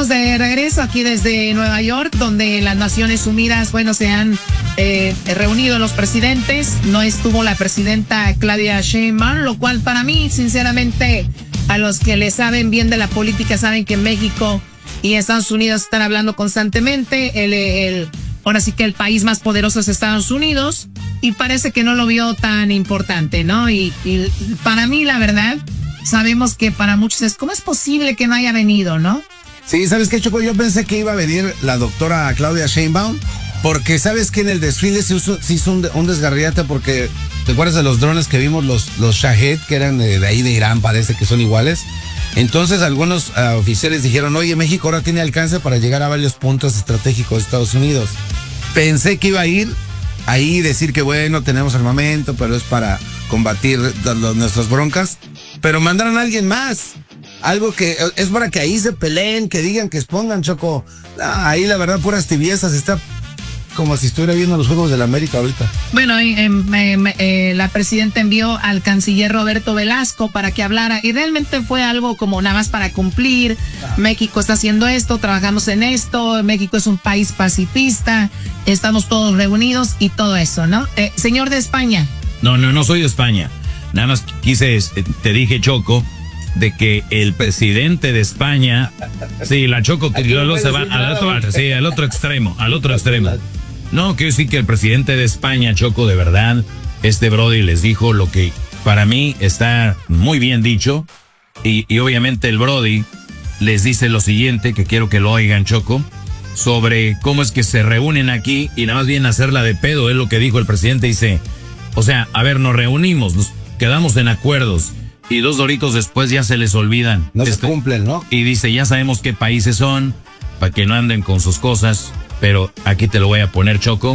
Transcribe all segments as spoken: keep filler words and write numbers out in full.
estamos de regreso aquí desde Nueva York, donde las Naciones Unidas, bueno, se han eh, reunido los presidentes. No estuvo la presidenta Claudia Sheinbaum, lo cual para mí, sinceramente, a los que le saben bien de la política saben que México y Estados Unidos están hablando constantemente. El, el, ahora sí que el país más poderoso es Estados Unidos y parece que no lo vio tan importante, ¿no? Y, y para mí, la verdad, sabemos que para muchos es, ¿cómo es posible que no haya venido, no? Sí, ¿sabes qué, Choco? Yo pensé que iba a venir la doctora Claudia Sheinbaum, porque sabes que en el desfile se hizo, se hizo un, un desgarriate, porque ¿te acuerdas de los drones que vimos, los, los Shahed, que eran de, de ahí de Irán, parece que son iguales? Entonces algunos uh, oficiales dijeron, oye, México ahora tiene alcance para llegar a varios puntos estratégicos de Estados Unidos. Pensé que iba a ir ahí y decir que bueno, tenemos armamento, pero es para combatir los, nuestras broncas. Pero mandaron a alguien más. Algo que es para que ahí se peleen, que digan, que expongan, Choco. Ah, ahí la verdad, puras tibiezas. Está como si estuviera viendo los Juegos de la América ahorita. Bueno, eh, eh, eh, la presidenta envió al canciller Roberto Velasco para que hablara. Y realmente fue algo como nada más para cumplir. Ah. México está haciendo esto, trabajamos en esto. México es un país pacifista. Estamos todos reunidos y todo eso, ¿no? Eh, señor de España. No, no, no soy de España. Nada más quise, te dije, Choco, de que el presidente de España, sí, la Choco, que luego se va al otro, sí, al otro extremo, al otro extremo. No, quiero decir que el presidente de España, Choco, de verdad, este Brody les dijo lo que para mí está muy bien dicho, y, y obviamente el Brody les dice lo siguiente, que quiero que lo oigan, Choco, sobre cómo es que se reúnen aquí y nada más vienen a hacerla de pedo, es lo que dijo el presidente, dice, o sea, a ver, nos reunimos, nos quedamos en acuerdos y dos doritos después ya se les olvidan. No este, se cumplen, ¿no? Y dice, ya sabemos qué países son, para que no anden con sus cosas, pero aquí te lo voy a poner, Choco.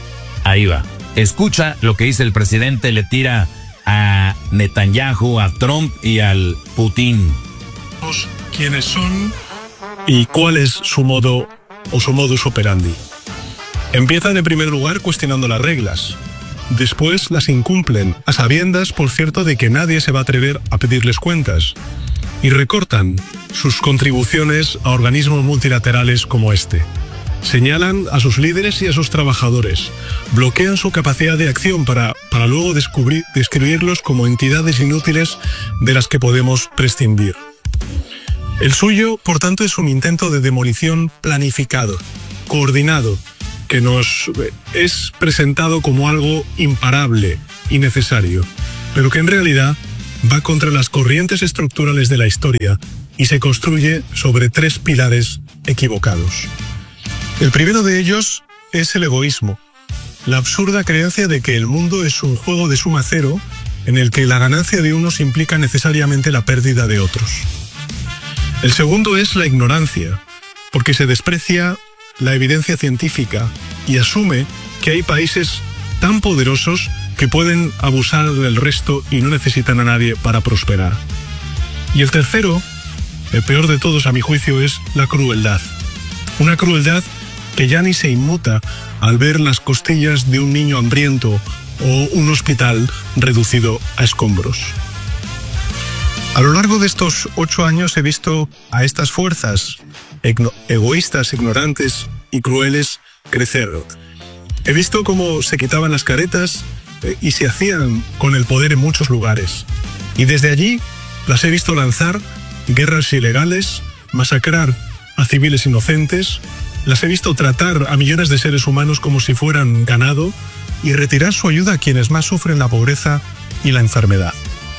Ahí va. Escucha lo que dice el presidente, le tira a Netanyahu, a Trump y al Putin. ¿Quiénes son y cuál es su modo o su modus operandi? Empiezan en primer lugar cuestionando las reglas. Después las incumplen, a sabiendas, por cierto, de que nadie se va a atrever a pedirles cuentas. Y recortan sus contribuciones a organismos multilaterales como este. Señalan a sus líderes y a sus trabajadores. Bloquean su capacidad de acción para, para luego descubrir, describirlos como entidades inútiles de las que podemos prescindir. El suyo, por tanto, es un intento de demolición planificado, coordinado, que nos es presentado como algo imparable y necesario, pero que en realidad va contra las corrientes estructurales de la historia y se construye sobre tres pilares equivocados. El primero de ellos es el egoísmo, la absurda creencia de que el mundo es un juego de suma cero en el que la ganancia de unos implica necesariamente la pérdida de otros. El segundo es la ignorancia, porque se desprecia la evidencia científica y asume que hay países tan poderosos que pueden abusar del resto y no necesitan a nadie para prosperar. Y el tercero, el peor de todos a mi juicio, es la crueldad. Una crueldad que ya ni se inmuta al ver las costillas de un niño hambriento o un hospital reducido a escombros. A lo largo de estos ocho años he visto a estas fuerzas egoístas, ignorantes y crueles crecer. He visto cómo se quitaban las caretas y se hacían con el poder en muchos lugares. Y desde allí las he visto lanzar guerras ilegales, masacrar a civiles inocentes, las he visto tratar a millones de seres humanos como si fueran ganado y retirar su ayuda a quienes más sufren la pobreza y la enfermedad.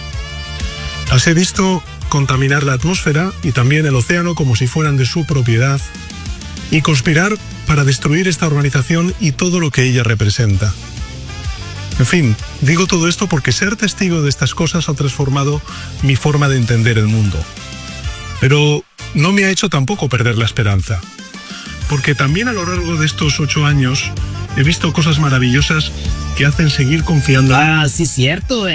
Las he visto contaminar la atmósfera y también el océano como si fueran de su propiedad y conspirar para destruir esta organización y todo lo que ella representa. En fin, digo todo esto porque ser testigo de estas cosas ha transformado mi forma de entender el mundo. Pero no me ha hecho tampoco perder la esperanza, porque también a lo largo de estos ocho años he visto cosas maravillosas que hacen seguir confiando. Ah, sí, cierto, güey.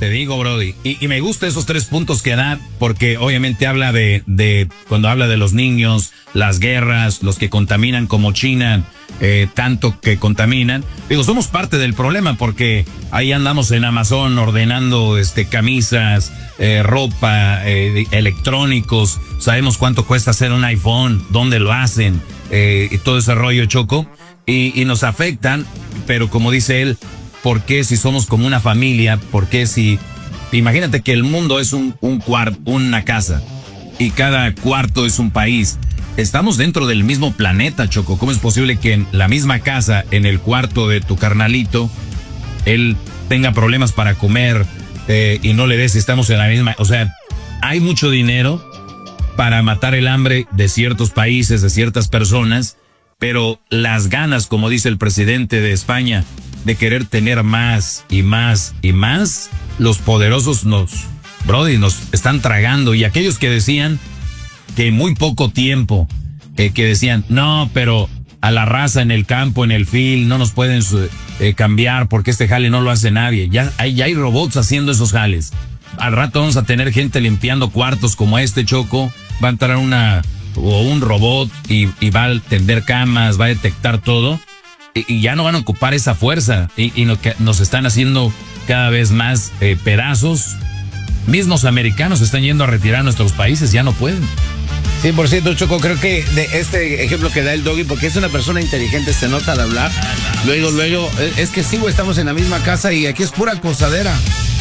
Te digo, Brody. Y, y me gusta esos tres puntos que da, porque obviamente habla de, de, cuando habla de los niños, las guerras, los que contaminan como China, eh, tanto que contaminan. Digo, somos parte del problema, porque ahí andamos en Amazon ordenando este camisas, eh, ropa, eh, electrónicos. Sabemos cuánto cuesta hacer un iPhone, dónde lo hacen, eh, y todo ese rollo, Choco. Y, y nos afectan, pero como dice él, ¿por qué si somos como una familia? ¿Por qué si... Imagínate que el mundo es un, un cuarto, una casa, y cada cuarto es un país. Estamos dentro del mismo planeta, Choco. ¿Cómo es posible que en la misma casa, en el cuarto de tu carnalito, él tenga problemas para comer eh, y no le des, estamos en la misma... O sea, hay mucho dinero para matar el hambre de ciertos países, de ciertas personas, pero las ganas, como dice el presidente de España, de querer tener más y más y más, los poderosos nos, brody, nos están tragando. Y aquellos que decían que en muy poco tiempo, eh, que decían, no, pero a la raza en el campo, en el field, no nos pueden eh, cambiar porque este jale no lo hace nadie. Ya hay, ya hay robots haciendo esos jales. Al rato vamos a tener gente limpiando cuartos como este, Choco. Va a entrar una o un robot y, y va a tender camas, va a detectar todo. Y, y ya no van a ocupar esa fuerza. Y, y lo que nos están haciendo cada vez más eh, pedazos. Mismos americanos están yendo a retirar a nuestros países, ya no pueden. Sí, por cierto, Choco, creo que de este ejemplo que da el Doggy, porque es una persona inteligente, se nota al hablar. Luego, luego, es que sí, güey, estamos en la misma casa y aquí es pura cosadera.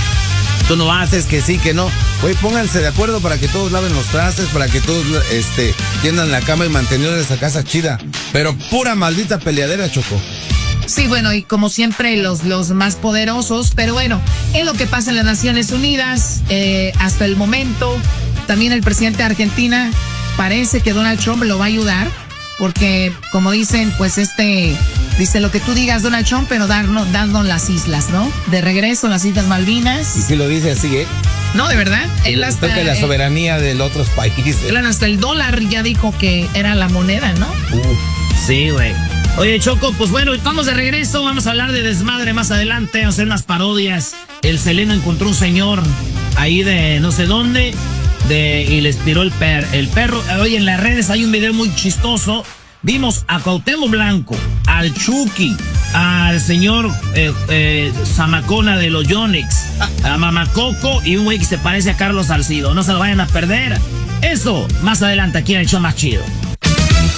Tú no haces que sí, que no. Güey, pónganse de acuerdo para que todos laven los trastes, para que todos este, tiendan la cama y mantener esa casa chida. Pero pura maldita peleadera, Choco. Sí, bueno, y como siempre los, los más poderosos, pero bueno, es lo que pasa en las Naciones Unidas eh, hasta el momento. También el presidente de Argentina parece que Donald Trump lo va a ayudar, porque como dicen, pues este, dice lo que tú digas Donald Trump, pero darnos, darnos las islas, ¿no? De regreso las Islas Malvinas. Y si lo dice así, ¿eh? No, de verdad. Él hasta, toca la soberanía eh, de los otros países. Él hasta el dólar ya dijo que era la moneda, ¿no? Uh, sí, güey. Oye, Choco, pues bueno, estamos de regreso, vamos a hablar de desmadre más adelante, vamos a hacer unas parodias. El Seleno encontró un señor ahí de no sé dónde de, y les tiró el, per, el perro. Oye, en las redes hay un video muy chistoso. Vimos a Cuauhtémoc Blanco, al Chucky, al señor eh, eh, Zamacona de los Yonex, a Mamacoco y un güey que se parece a Carlos Salcido. No se lo vayan a perder. Eso, más adelante aquí en el show más chido.